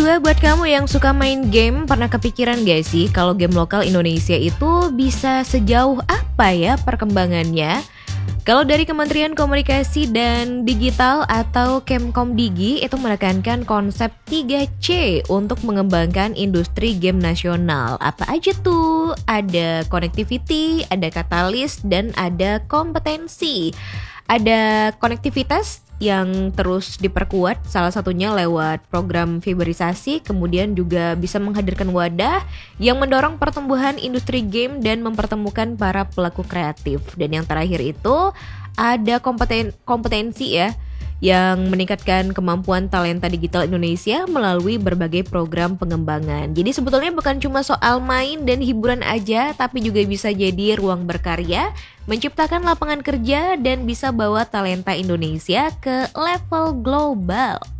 kedua, buat kamu yang suka main game, pernah kepikiran gak sih kalau game lokal Indonesia itu bisa sejauh apa ya perkembangannya? Kalau dari Kementerian Komunikasi dan Digital atau Kemkomdigi itu menekankan konsep 3C untuk mengembangkan industri game nasional. Apa aja tuh? Ada connectivity, ada katalis, dan ada kompetensi. Ada konektivitas yang terus diperkuat, salah satunya lewat program fiberisasi, kemudian juga bisa menghadirkan wadah yang mendorong pertumbuhan industri game dan mempertemukan para pelaku kreatif. Dan yang terakhir itu ada kompetensi ya, yang meningkatkan kemampuan talenta digital Indonesia melalui berbagai program pengembangan. Jadi sebetulnya bukan cuma soal main dan hiburan aja, tapi juga bisa jadi ruang berkarya, menciptakan lapangan kerja, dan bisa bawa talenta Indonesia ke level global.